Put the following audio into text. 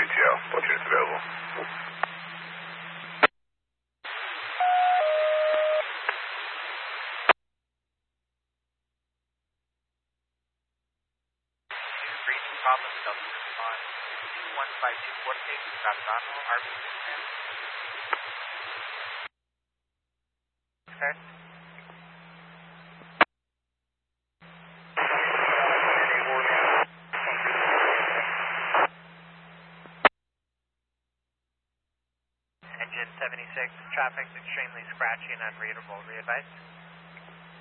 PTO. What units available? Breaching problem, Delta respond 2152 Vortex, Gazano, RBC command. Start. Engine 76, traffic's extremely scratchy and unreadable. Re-advise.